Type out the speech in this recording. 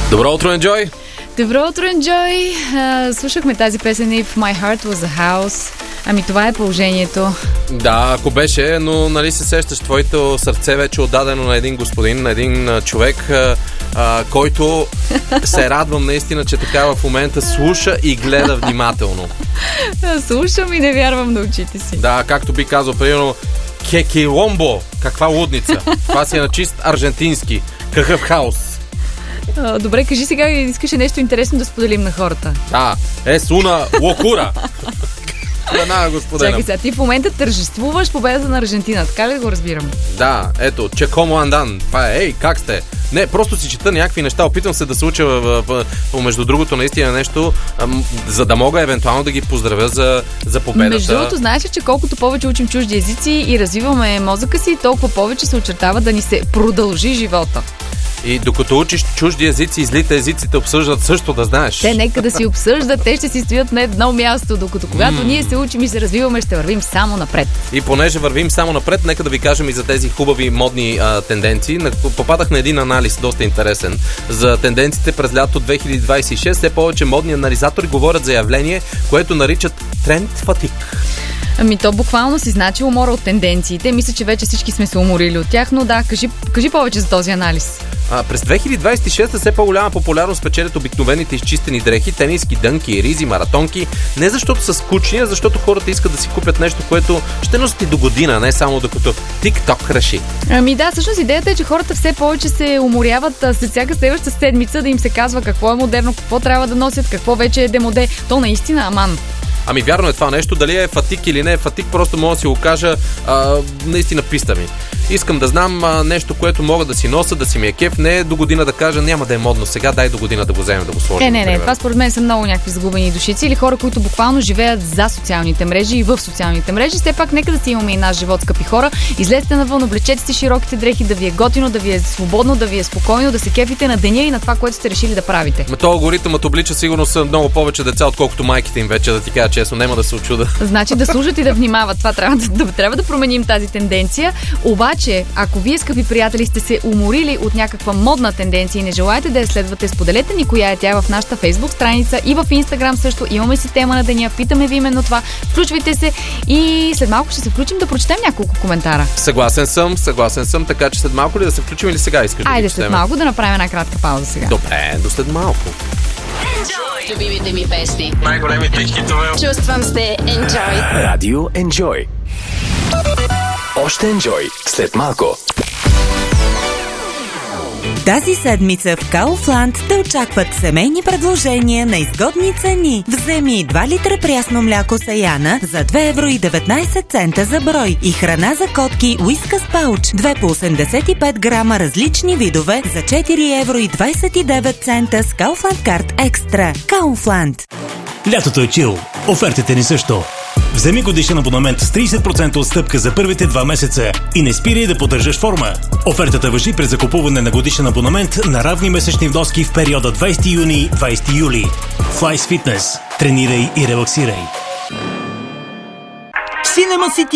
Добро утро, Enjoy! Добро утро, Enjoy! Слушахме тази песен If My Heart Was a House. Ами това е положението. Да, ако беше, но нали се сещаш, твоето сърце вече отдадено на един господин, на един човек, който се радвам наистина, че така в момента слуша и гледа внимателно. Слушам и не вярвам на очите си. Да, както би казал, примерно, Кекиломбо, каква лудница. Това си е на чист аржентински. Какъв хаос. Добре, кажи сега, искаш нещо интересно да споделим на хората. Да, суна локура. Чакай сега, ти в момента тържествуваш победата на Аржентина, така ли го разбирам? Да, ето, чекомо андан. Това е, как сте? Не, просто си чета някакви неща, опитвам се да се уча между другото наистина нещо, за да мога евентуално да ги поздравя за победата. Между другото, знаеш ли, че колкото повече учим чужди езици и развиваме мозъка си, толкова повече се очертава да ни се продължи живота. И докато учиш чужди езици, злите езиците обсъждат също, да знаеш. Те нека да си обсъждат, те ще си стоят на едно място, докато когато ние се учим и се развиваме, ще вървим само напред. И понеже вървим само напред, нека да ви кажем и за тези хубави модни тенденции. Попадах на един анализ, доста интересен, за тенденциите през лято 2026. Все повече модни анализатори говорят за явление, което наричат тренд фатик. Ами то буквално си значи умора от тенденциите. Мисля, че вече всички сме се уморили от тях, но да, кажи повече за този анализ. През 2026 все по-голяма популярност печелят обикновените изчистени дрехи, тениски, дънки, ризи, маратонки. Не защото са скучни, а защото хората искат да си купят нещо, което ще носят и до година, не само докато TikTok реши. Ами да, всъщност идеята е, че хората все повече се уморяват след всяка следваща седмица да им се казва какво е модерно, какво трябва да носят, какво вече е демоде. То наистина, аман. Ами вярно е това нещо, дали е фатик или не е фатик, просто мога да си го кажа, наистина писта ми. Искам да знам нещо, което мога да си нося, да си ми е кеф, не до година да кажа, няма да е модно сега, дай до година да го вземем, да го сложим. Не, това според мен са много някакви загубени душици или хора, които буквално живеят за социалните мрежи и в социалните мрежи. Все пак нека да си имаме и наш живот, скъпи хора. Излезте навън, облечете си широките дрехи, да ви е готино, да ви е свободно, да ви е спокойно, да се кефите на деня и на това, което сте решили да правите. То алгоритъмът облича сигурно са много повече деца, отколкото майките им вече, да ти кажа честно, няма да се очуда. Значи да служат и да внимават. Това трябва да променим тази тенденция. Обаче, ако вие, скъпи приятели, сте се уморили от някаква модна тенденция и не желаете да я следвате, споделете ни коя е тя в нашата Facebook страница и в Instagram също. Имаме си тема на деня, питаме ви именно това. Включвайте се и след малко ще се включим да прочетем няколко коментара. Съгласен съм, така че след малко ли да се включим или сега искаш? Айде след малко да направим една кратка пауза сега. Добре, до след малко. Любимите ми песни. Най-големите хитове. Чувствам се Enjoy. Радио Enjoy. Още Enjoy след малко. Тази седмица в Kaufland те очакват семейни предложения на изгодни цени. Вземи 2 литра прясно мляко Саяна за 2,19 евро за брой и храна за котки Whiskas Pouch 2 по 85 грама различни видове за 4,29 евро с Kaufland Card Extra. Kaufland. Лятото е чил. Офертите ни също. Вземи годишен абонамент с 30% отстъпка за първите 2 месеца и не спирай да поддържаш форма. Офертата важи при закупуване на годишен абонамент на равни месечни вноски в периода 20 юни – 20 юли. Fly с Fitness. Тренирай и релаксирай. Cinema City